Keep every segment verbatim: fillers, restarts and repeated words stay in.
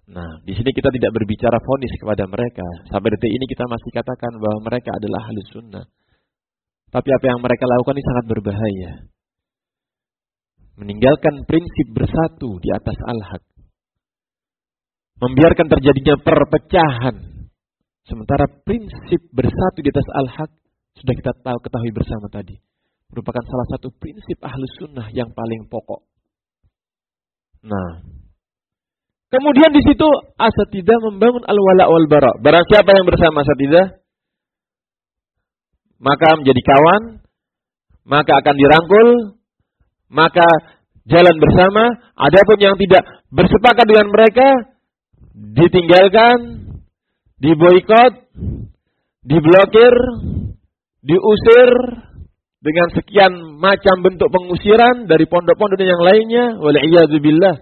Nah, di sini kita tidak berbicara vonis kepada mereka. Sampai detik ini kita masih katakan bahwa mereka adalah ahlus sunnah. Tapi apa yang mereka lakukan ini sangat berbahaya. Meninggalkan prinsip bersatu di atas al-haq. Membiarkan terjadinya perpecahan. Sementara prinsip bersatu di atas al-haq sudah kita tahu ketahui bersama tadi. Merupakan salah satu prinsip ahlus sunnah yang paling pokok. Nah, kemudian di situ asatidah membangun al-wala wal bara. Barang siapa yang bersama asatidah, maka menjadi kawan, maka akan dirangkul, maka jalan bersama. Adapun yang tidak bersepakat dengan mereka, ditinggalkan, diboikot, diblokir, diusir dengan sekian macam bentuk pengusiran dari pondok-pondok dan yang lainnya. Wal'iyadzubillah.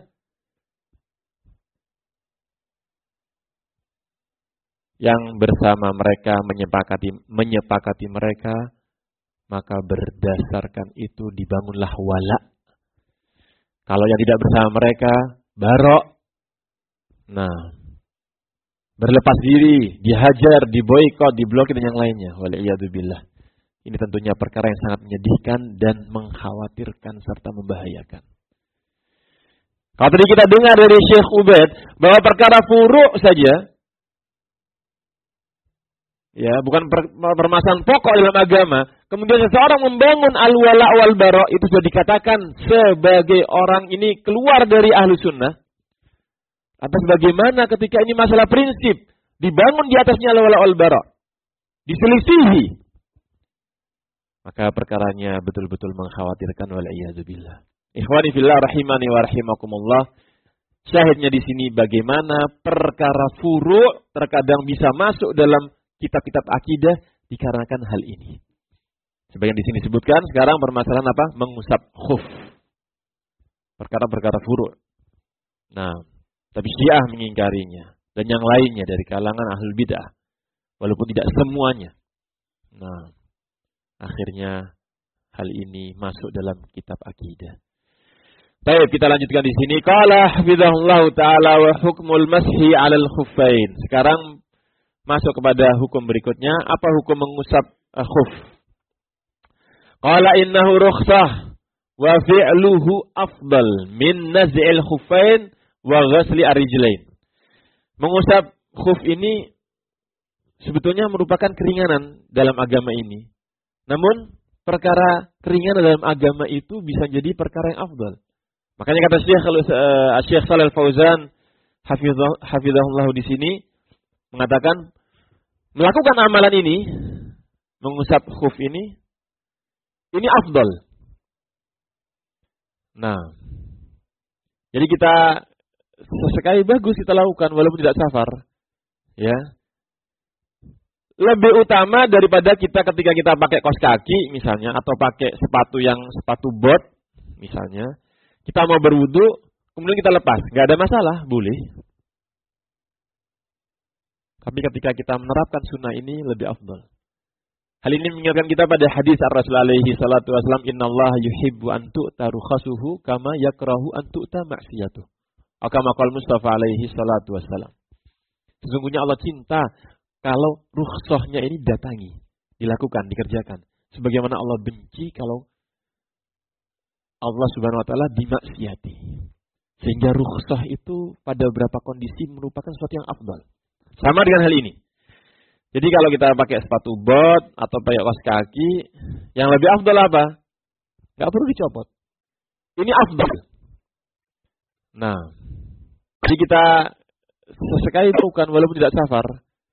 Yang bersama mereka menyepakati menyepakati mereka, maka berdasarkan itu dibangunlah wala. Kalau yang tidak bersama mereka, barok. Nah, berlepas diri, dihajar, diboikot, diblokir dan yang lainnya. Wal'iyadzubillah. Ini tentunya perkara yang sangat menyedihkan dan mengkhawatirkan serta membahayakan. Kalau tadi kita dengar dari Syekh Ubaid bahwa perkara furu' saja, ya, bukan per, permasalahan pokok dalam agama. Kemudian seseorang membangun al-wala wal bara, itu sudah dikatakan sebagai orang ini keluar dari ahlu sunnah. Atas bagaimana ketika ini masalah prinsip, dibangun di atasnya al-wala wal bara, diselisihi, maka perkaranya betul-betul mengkhawatirkan. Wal'iyadzubillah. Ikhwani fillah rahimani wa rahimakumullah. Syahidnya di sini bagaimana perkara furu' terkadang bisa masuk dalam kitab-kitab akidah dikarenakan hal ini. Sebagian di sini disebutkan sekarang permasalahan apa? Mengusap khuf. Perkara-perkara furu'. Nah, tapi Syiah mengingkarinya dan yang lainnya dari kalangan ahlul bid'ah. Walaupun tidak semuanya. Nah, akhirnya hal ini masuk dalam kitab akidah. Baik, kita lanjutkan di sini. Qala hafizahullahu taala wa hukmul mashi 'alal khuffain. Sekarang masuk kepada hukum berikutnya. Apa hukum mengusap uh, khuf? Qala innahu rukhsah wa fi'luhu afdal min naz'il khuffain wa ghasli ar-rijlain. Mengusap khuf ini sebetulnya merupakan keringanan dalam agama ini. Namun perkara keringanan dalam agama itu bisa jadi perkara yang afdal. Makanya kata Syekh uh, Syekh Shalal Fauzan hafizahullah di sini mengatakan melakukan amalan ini, mengusap khuf ini, ini afdal. Nah, jadi kita sesekali bagus kita lakukan walaupun tidak safar, ya. Lebih utama daripada kita ketika kita pakai kaos kaki misalnya atau pakai sepatu yang sepatu bot misalnya, kita mau berwudu kemudian kita lepas, nggak ada masalah, boleh. Tapi ketika kita menerapkan sunnah ini lebih afdal. Hal ini mengingatkan kita pada hadis Ar-Rasul alaihi salatu wasallam, innallaha yuhibbu an tu'ta rukhasuhu kama yakrahu an tu'ta ma'siyatuh. Atau kama qala Mustafa alaihi salatu wasallam. Sesungguhnya Allah cinta kalau rukhsahnya ini datangi, dilakukan, dikerjakan. Sebagaimana Allah benci kalau Allah subhanahu wa ta'ala dimaksiati. Sehingga rukhsah itu pada beberapa kondisi merupakan sesuatu yang afdal. Sama dengan hal ini. Jadi kalau kita pakai sepatu bot atau pakai kaos kaki, yang lebih afdal apa? Gak perlu dicopot. Ini afdal. Nah, jadi kita sesekali lakukan walaupun tidak safar.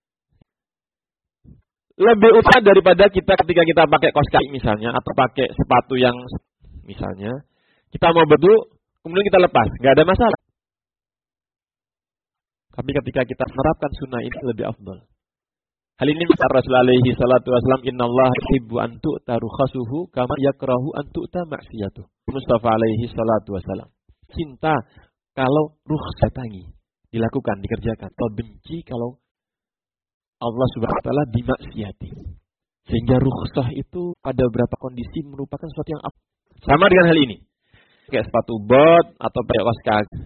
Lebih utama daripada kita ketika kita pakai kaos kaki misalnya atau pakai sepatu yang misalnya kita mau berwudu kemudian kita lepas, nggak ada masalah. Tapi ketika kita menerapkan sunnah ini lebih afdal. Hal ini misal Rasul alaihi salatu wasallam, innallaha yuhibbu an tu'ta rukhasuhu kama yakrahu an tu'ta ma'siyatuh. Mustafa alaihi salatu wasallam. Cinta kalau rukhsah datangi, dilakukan, dikerjakan. Atau benci kalau Allah subhanahu wa ta'ala dimaksiati. Sehingga rukhsah itu pada beberapa kondisi merupakan sesuatu yang afdal. Sama dengan hal ini. Kayak sepatu bot atau pakai kaos kaki.